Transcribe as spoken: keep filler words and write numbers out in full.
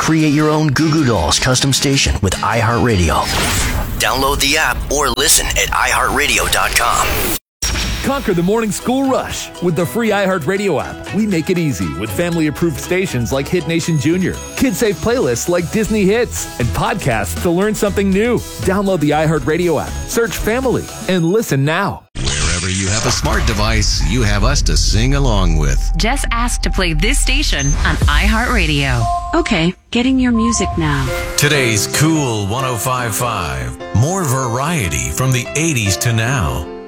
Create your own Goo Goo Dolls custom station with iHeartRadio. Download the app or listen at i heart radio dot com. Conquer the morning school rush with the free iHeartRadio app. We make it easy with family-approved stations like Hit Nation Junior, kid-safe playlists like Disney Hits, and podcasts to learn something new. Download the iHeartRadio app, search Family, and listen now. Wherever you have a smart device, you have us to sing along with. Just ask to play this station on iHeartRadio. Okay, getting your music now. Today's Cool one oh five point five. More variety from the eighties to now.